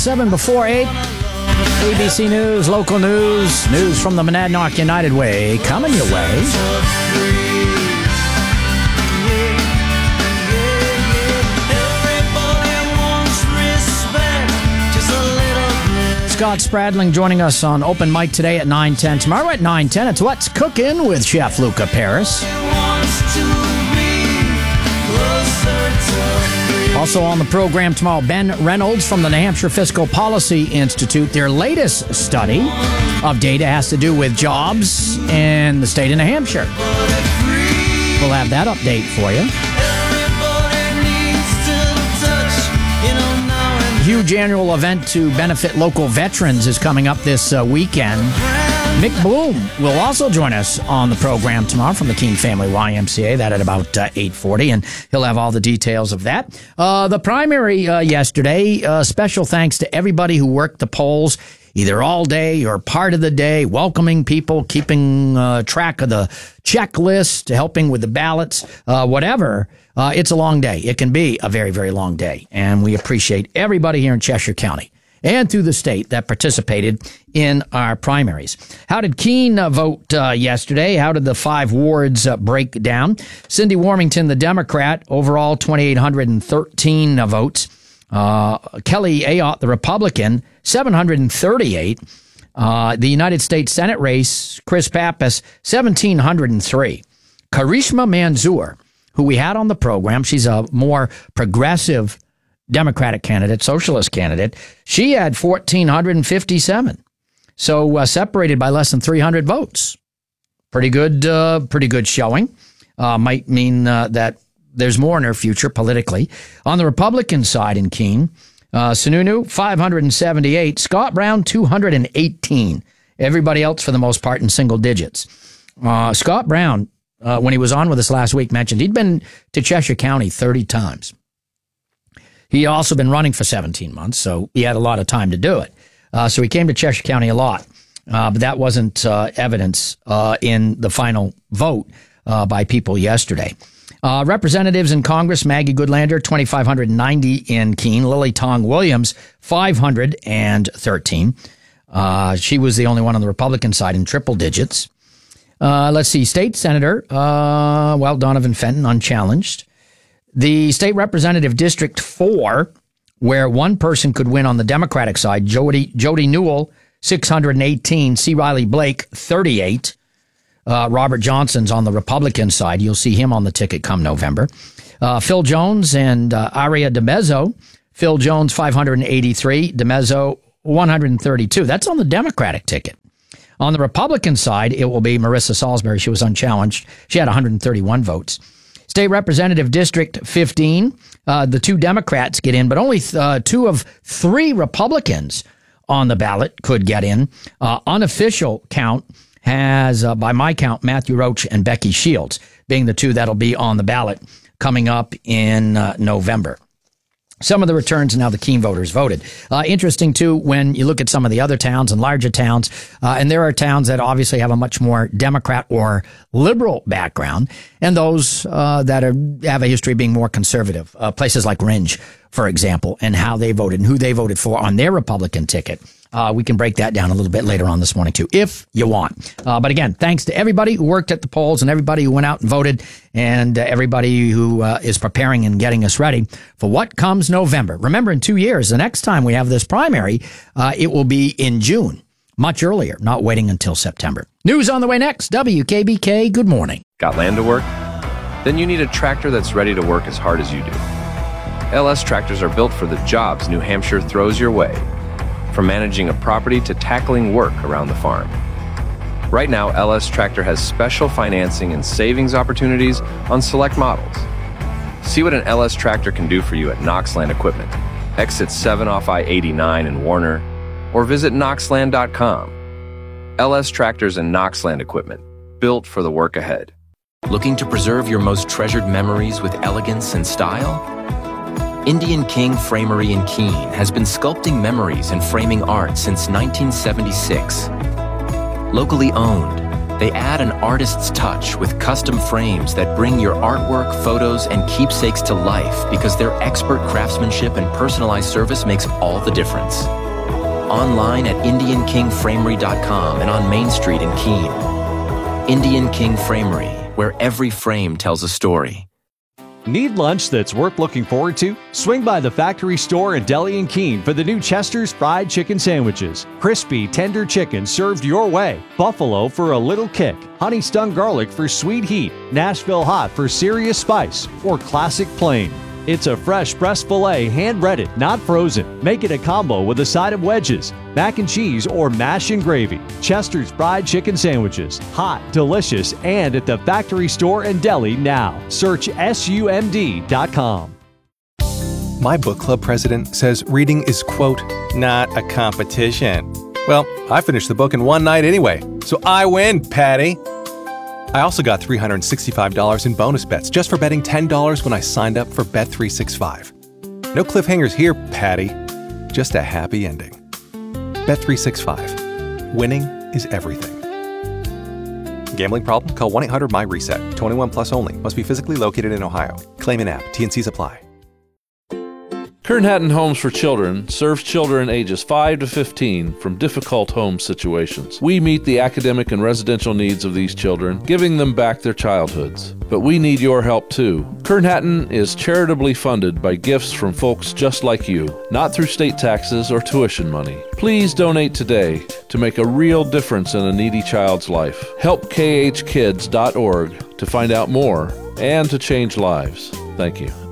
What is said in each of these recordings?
7 before 8. ABC News, local news from the Monadnock United Way, coming your way. Scott Spradling joining us on Open Mic today at 9:10. Tomorrow at 9:10, it's What's Cooking with Chef Luca Paris. Also on the program tomorrow, Ben Reynolds from the New Hampshire Fiscal Policy Institute. Their latest study of data has to do with jobs in the state of New Hampshire. We'll have that update for you. Huge annual event to benefit local veterans is coming up this weekend. Mick Bloom will also join us on the program tomorrow from the Keene Family YMCA, that at about 8:40, and he'll have all the details of that. The primary yesterday, special thanks to everybody who worked the polls, either all day or part of the day, welcoming people, keeping track of the checklist, helping with the ballots, whatever. It's a long day. It can be a very, very long day, and we appreciate everybody here in Cheshire County and through the state that participated in our primaries. How did Keene vote yesterday? How did the 5 wards break down? Cindy Warmington, the Democrat, overall 2,813 votes. Kelly Ayotte, the Republican, 738. The United States Senate race, Chris Pappas, 1,703. Karishma Manzoor, who we had on the program, she's a more progressive Democratic candidate, socialist candidate, she had 1,457. So separated by less than 300 votes. Pretty good showing. Might mean that there's more in her future politically. On the Republican side in Keene, Sununu, 578. Scott Brown, 218. Everybody else, for the most part, in single digits. Scott Brown, when he was on with us last week, mentioned he'd been to Cheshire County 30 times. He had also been running for 17 months, so he had a lot of time to do it. So he came to Cheshire County a lot, but that wasn't evidence in the final vote by people yesterday. Representatives in Congress, Maggie Goodlander, 2,590 in Keene. Lily Tong Williams, 513. She was the only one on the Republican side in triple digits. Let's see, State Senator, Donovan Fenton, unchallenged. The State Representative District 4, where one person could win on the Democratic side, Jody Newell, 618. C. Riley Blake, 38. Robert Johnson's on the Republican side. You'll see him on the ticket come November. Phil Jones and Aria DeMezzo. Phil Jones, 583. DeMezzo, 132. That's on the Democratic ticket. On the Republican side, it will be Marissa Salisbury. She was unchallenged. She had 131 votes. State Representative District 15, the 2 Democrats get in, but only 2 of 3 Republicans on the ballot could get in. Unofficial count has, by my count, Matthew Roach and Becky Shields being the 2 that'll be on the ballot coming up in November. Some of the returns and how the Keene voters voted. Interesting, too, when you look at some of the other towns and larger towns, and there are towns that obviously have a much more Democrat or liberal background, and those that have a history of being more conservative. Places like Rindge, for example, and how they voted and who they voted for on their Republican ticket. We can break that down a little bit later on this morning, too, if you want. But again, thanks to everybody who worked at the polls and everybody who went out and voted and everybody who is preparing and getting us ready for what comes November. Remember, in 2 years, the next time we have this primary, it will be in June, much earlier, not waiting until September. News on the way next. WKBK, good morning. Got land to work? Then you need a tractor that's ready to work as hard as you do. LS tractors are built for the jobs New Hampshire throws your way. From managing a property to tackling work around the farm. Right now, LS Tractor has special financing and savings opportunities on select models. See what an LS Tractor can do for you at Knoxland Equipment, exit 7 off I-89 in Warner, or visit knoxland.com. LS Tractors and Knoxland Equipment, built for the work ahead. Looking to preserve your most treasured memories with elegance and style? Indian King Framery in Keene has been sculpting memories and framing art since 1976. Locally owned, They add an artist's touch with custom frames that bring your artwork, photos, and keepsakes to life because their expert craftsmanship and personalized service makes all the difference. Online at IndianKingFramery.com and on Main Street in Keene. Indian King Framery, where every frame tells a story. Need lunch that's worth looking forward to? Swing by the Factory Store in Deli and Keene for the new Chester's Fried Chicken Sandwiches. Crispy, tender chicken served your way. Buffalo for a little kick. Honey Stung Garlic for sweet heat. Nashville Hot for serious spice. Or Classic Plain. It's a fresh breast filet, hand-breaded, not frozen. Make it a combo with a side of wedges, mac and cheese, or mash and gravy. Chester's Fried Chicken Sandwiches. Hot, delicious, and at the Factory Store and Deli now. Search SUMD.com. My book club president says reading is, quote, not a competition. Well, I finished the book in one night anyway, so I win, Patty. I also got $365 in bonus bets just for betting $10 when I signed up for Bet365. No cliffhangers here, Patty. Just a happy ending. Bet365. Winning is everything. Gambling problem? Call 1-800-MY-RESET. 21 plus only. Must be physically located in Ohio. Claim in app. T&Cs apply. Kern Hatton Homes for Children serves children ages 5 to 15 from difficult home situations. We meet the academic and residential needs of these children, giving them back their childhoods. But we need your help too. Kern Hatton is charitably funded by gifts from folks just like you, not through state taxes or tuition money. Please donate today to make a real difference in a needy child's life. Help khkids.org to find out more and to change lives. Thank you.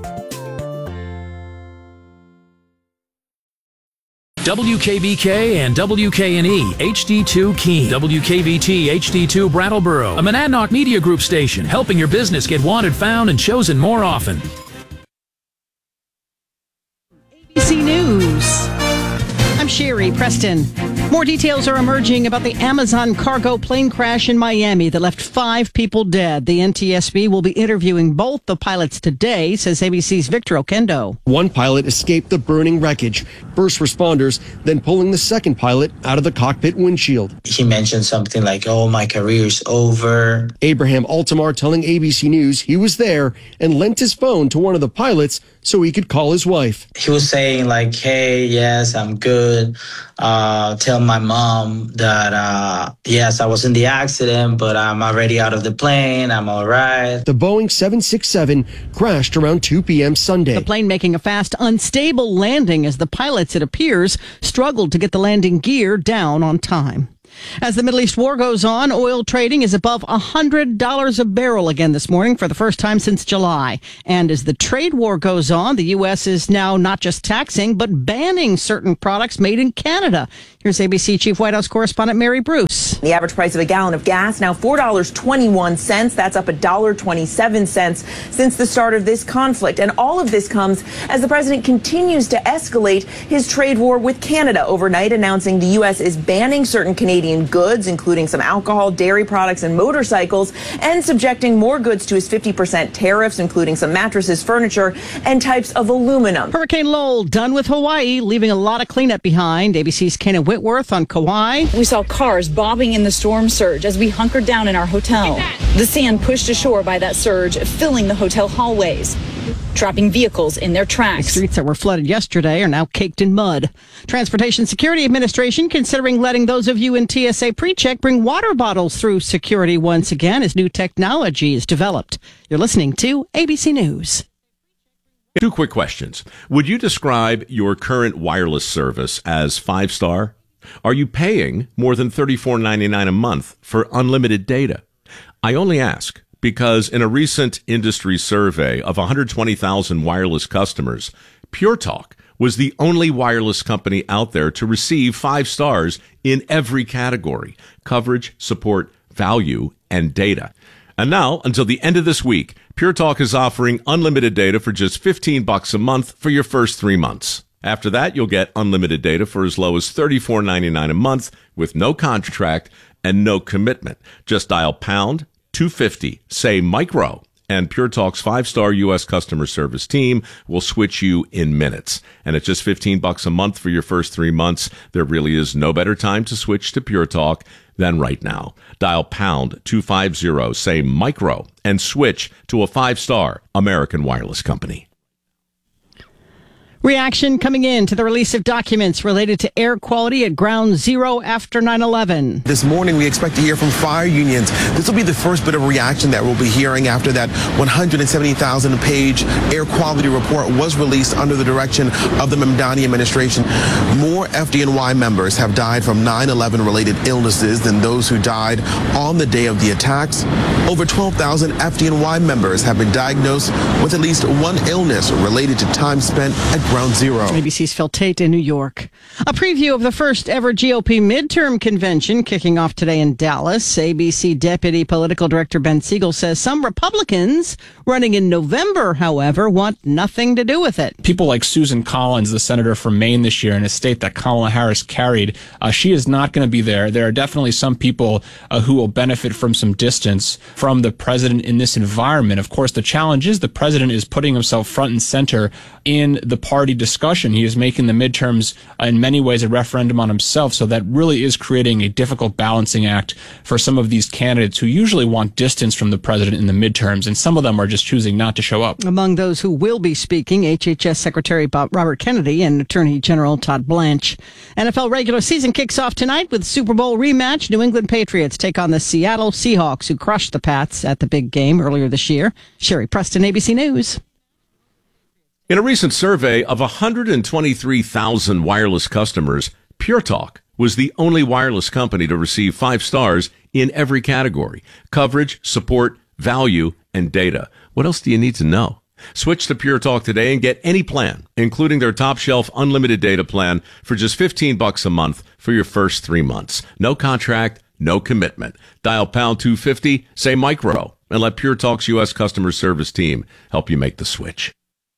WKBK and WKNE HD2 Keene, WKVT HD2 Brattleboro, a Monadnock Media Group station helping your business get wanted, found, and chosen more often. ABC News. I'm Sherry Preston. More details are emerging about the Amazon cargo plane crash in Miami that left 5 people dead. The NTSB will be interviewing both the pilots today, says ABC's Victor Okendo. One pilot escaped the burning wreckage. First responders then pulling the second pilot out of the cockpit windshield. He mentioned something like, oh, my career's over. Abraham Altamar telling ABC News he was there and lent his phone to one of the pilots so he could call his wife. He was saying like, hey, yes, I'm good. Tell my mom that, yes, I was in the accident, but I'm already out of the plane. I'm all right. The Boeing 767 crashed around 2 p.m. Sunday. The plane making a fast, unstable landing as the pilots, it appears, struggled to get the landing gear down on time. As the Middle East war goes on, oil trading is above $100 a barrel again this morning for the first time since July. And as the trade war goes on, the U.S. is now not just taxing, but banning certain products made in Canada. Here's ABC Chief White House correspondent Mary Bruce. The average price of a gallon of gas now $4.21. That's up $1.27 since the start of this conflict. And all of this comes as the president continues to escalate his trade war with Canada, overnight announcing the U.S. is banning certain Canadian goods, including some alcohol, dairy products, and motorcycles, and subjecting more goods to his 50% tariffs, including some mattresses, furniture, and types of aluminum. Hurricane Lowell done with Hawaii, leaving a lot of cleanup behind. ABC's Kenna Whitworth on Kauai. We saw cars bobbing in the storm surge as we hunkered down in our hotel. The sand pushed ashore by that surge, filling the hotel hallways, trapping vehicles in their tracks. The streets that were flooded yesterday are now caked in mud. Transportation Security Administration considering letting those of you in TSA PreCheck bring water bottles through security once again as new technology is developed. You're listening to ABC News. 2 quick questions. Would you describe your current wireless service as 5-star? Are you paying more than $34.99 a month for unlimited data? I only ask because in a recent industry survey of 120,000 wireless customers, Pure Talk was the only wireless company out there to receive 5 stars in every category: coverage, support, value, and data. And now, until the end of this week, Pure Talk is offering unlimited data for just $15 a month for your first 3 months. After that, you'll get unlimited data for as low as $34.99 a month with no contract and no commitment. Just dial pound 250, say micro, and Pure Talk's 5-star U.S. customer service team will switch you in minutes. And at just $15 a month for your first 3 months, there really is no better time to switch to Pure Talk then right now. Dial pound 250, say micro, and switch to a 5-star American Wireless company. Reaction coming in to the release of documents related to air quality at Ground Zero after 9/11. This morning, we expect to hear from fire unions. This will be the first bit of reaction that we'll be hearing after that 170,000-page air quality report was released under the direction of the Mamdani administration. More FDNY members have died from 9/11-related illnesses than those who died on the day of the attacks. Over 12,000 FDNY members have been diagnosed with at least one illness related to time spent at Ground Zero. ABC's Phil Tate in New York. A preview of the first ever GOP midterm convention kicking off today in Dallas. ABC Deputy Political Director Ben Siegel says some Republicans running in November, however, want nothing to do with it. People like Susan Collins, the senator from Maine this year, in a state that Kamala Harris carried, she is not going to be there. There are definitely some people who will benefit from some distance from the president in this environment. Of course, the challenge is the president is putting himself front and center in the party discussion. He is making the midterms in many ways a referendum on himself, so that really is creating a difficult balancing act for some of these candidates who usually want distance from the president in the midterms, and some of them are just choosing not to show up. Among those who will be speaking, HHS Secretary Robert Kennedy and Attorney General Todd Blanche. NFL regular season kicks off tonight with Super Bowl rematch. New England Patriots take on the Seattle Seahawks, who crushed the Pats at the big game earlier this year. Sherry Preston, ABC News. In a recent survey of 123,000 wireless customers, Pure Talk was the only wireless company to receive 5 stars in every category: coverage, support, value, and data. What else do you need to know? Switch to Pure Talk today and get any plan, including their top shelf unlimited data plan, for just $15 a month for your first 3 months. No contract, no commitment. Dial pound 250, say micro, and let Pure Talk's U.S. customer service team help you make the switch.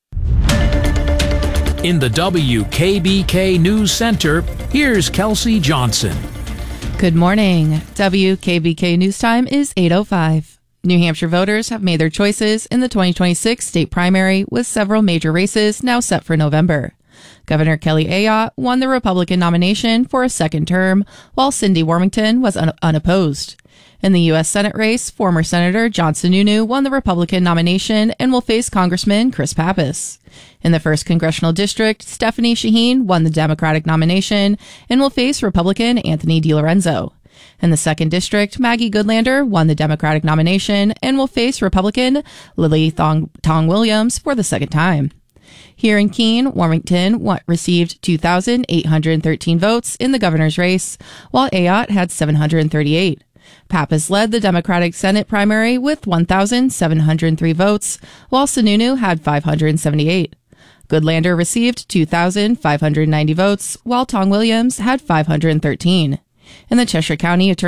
In the WKBK News Center, here's Kelsey Johnson. Good morning. WKBK News Time is 8:05. New Hampshire voters have made their choices in the 2026 state primary, with several major races now set for November. Governor Kelly Ayotte won the Republican nomination for a second term, while Cindy Warmington was unopposed. In the U.S. Senate race, former Senator John Sununu won the Republican nomination and will face Congressman Chris Pappas. In the 1st Congressional District, Stephanie Shaheen won the Democratic nomination and will face Republican Anthony DiLorenzo. In the 2nd District, Maggie Goodlander won the Democratic nomination and will face Republican Lily Thong Williams for the second time. Here in Keene, Warmington received 2,813 votes in the governor's race, while Ayotte had 738. Pappas led the Democratic Senate primary with 1,703 votes, while Sununu had 578. Goodlander received 2,590 votes, while Tong Williams had 513. In the Cheshire County Attorney